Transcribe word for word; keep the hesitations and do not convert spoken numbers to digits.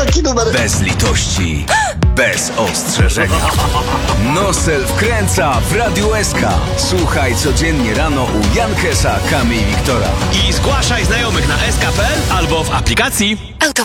taki numer. Bez litości, bez ostrzeżenia. Nosel wkręca w Radiu S K. Słuchaj codziennie rano u Jankesa, Kamy i Wiktora. I zgłaszaj znajomych na s k kropka p l albo w aplikacji. Auto